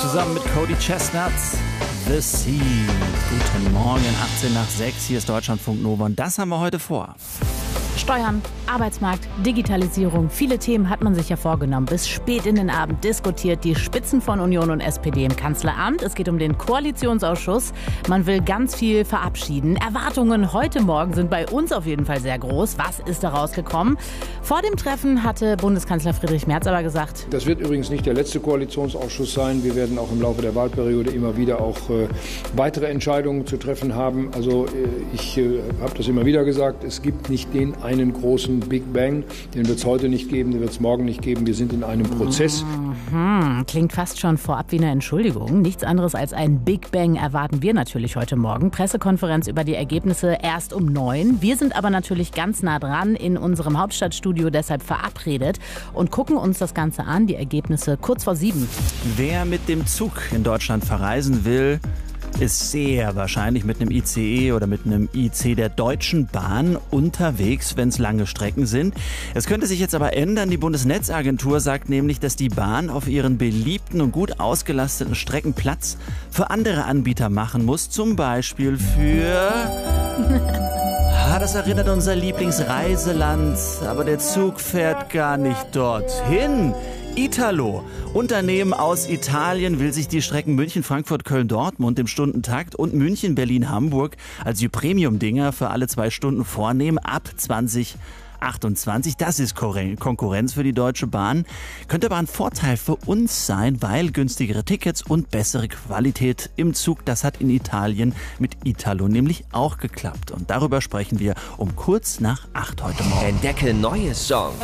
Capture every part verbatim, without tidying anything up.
zusammen mit Cody Chestnut, The Sea. Guten Morgen, achtzehn nach sechs, hier ist Deutschlandfunk Nova und das haben wir heute vor. Steuern, Arbeitsmarkt, Digitalisierung. Viele Themen hat man sich ja vorgenommen. Bis spät in den Abend diskutiert die Spitzen von Union und S P D im Kanzleramt. Es geht um den Koalitionsausschuss. Man will ganz viel verabschieden. Erwartungen heute Morgen sind bei uns auf jeden Fall sehr groß. Was ist da rausgekommen? Vor dem Treffen hatte Bundeskanzler Friedrich Merz aber gesagt: Das wird übrigens nicht der letzte Koalitionsausschuss sein. Wir werden auch im Laufe der Wahlperiode immer wieder auch äh, weitere Entscheidungen zu treffen haben. Also äh, ich äh, habe das immer wieder gesagt, es gibt nicht den einen großen Big Bang. Den wird es heute nicht geben, den wird es morgen nicht geben. Wir sind in einem Prozess. Mhm. Klingt fast schon vorab wie eine Entschuldigung. Nichts anderes als ein Big Bang erwarten wir natürlich heute Morgen. Pressekonferenz über die Ergebnisse erst um neun. Wir sind aber natürlich ganz nah dran in unserem Hauptstadtstudio, deshalb verabredet und gucken uns das Ganze an, die Ergebnisse kurz vor sieben. Wer mit dem Zug in Deutschland verreisen will, ist sehr wahrscheinlich mit einem I C E oder mit einem I C der Deutschen Bahn unterwegs, wenn es lange Strecken sind. Es könnte sich jetzt aber ändern. Die Bundesnetzagentur sagt nämlich, dass die Bahn auf ihren beliebten und gut ausgelasteten Strecken Platz für andere Anbieter machen muss. Zum Beispiel für... Ah, das erinnert unser Lieblingsreiseland, aber der Zug fährt gar nicht dorthin. Italo, Unternehmen aus Italien, will sich die Strecken München, Frankfurt, Köln, Dortmund im Stundentakt und München, Berlin, Hamburg als die Premium-Dinger für alle zwei Stunden vornehmen ab zwanzig achtundzwanzig. Das ist Konkurrenz für die Deutsche Bahn. Könnte aber ein Vorteil für uns sein, weil günstigere Tickets und bessere Qualität im Zug, das hat in Italien mit Italo nämlich auch geklappt. Und darüber sprechen wir um kurz nach acht heute Morgen. Entdecke neue Songs.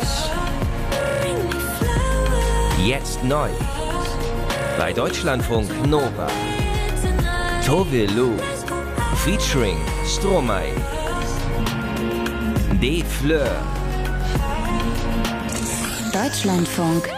Jetzt neu. Bei Deutschlandfunk Nova. Tove Lo. Featuring Stromae. Des Fleurs. Deutschlandfunk